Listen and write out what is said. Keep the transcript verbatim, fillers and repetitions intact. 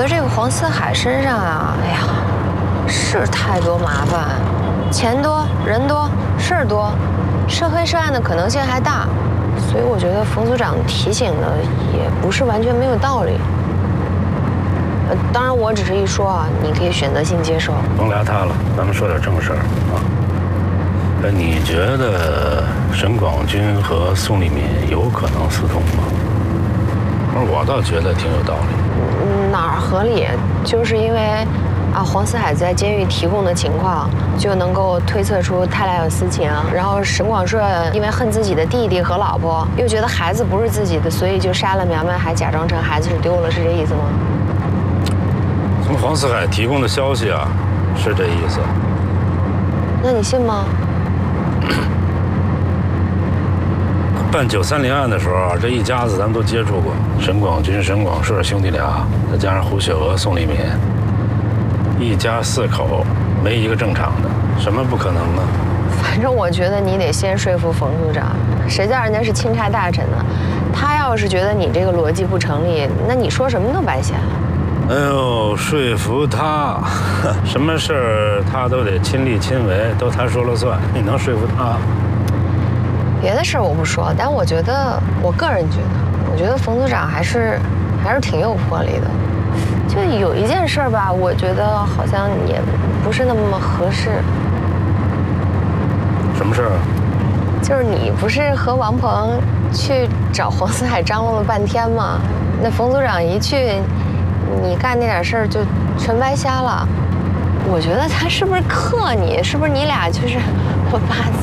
得这个黄思海身上啊，哎呀，是太多麻烦，钱多人多事儿多，涉黑涉案的可能性还大，所以我觉得冯组长提醒的也不是完全没有道理。呃，当然我只是一说啊，你可以选择性接受。 甭聊他了，咱们说点正事儿啊。呃，你觉得沈广军和宋立敏有可能私通吗？我倒觉得挺有道理。 哪儿合理？就是因为啊，黄思海在监狱提供的情况，就能够推测出他俩有私情。然后沈广顺因为恨自己的弟弟和老婆，又觉得孩子不是自己的，所以就杀了苗苗，还假装成孩子是丢了，是这意思吗？ 从黄思海提供的消息啊，是这意思。 那你信吗？ 办九三零案的时候，这一家子咱们都接触过，沈广军、沈广顺兄弟俩，再加上胡雪娥、宋立敏，一家四口，没一个正常的，什么不可能呢？ 反正我觉得你得先说服冯组长，谁叫人家是钦差大臣呢？他要是觉得你这个逻辑不成立，那你说什么都白瞎。 哎呦，说服他，什么事儿他都得亲力亲为，都他说了算，你能说服他？ 别的事儿我不说，但我觉得，我个人觉得，我觉得冯组长还是还是挺有魄力的。就有一件事儿吧，我觉得好像也不是那么合适。 什么事儿啊？ 就是你不是和王鹏去找黄思海张罗了半天吗？那冯组长一去，你干那点事儿就全白瞎了。我觉得他是不是克你？是不是你俩就是把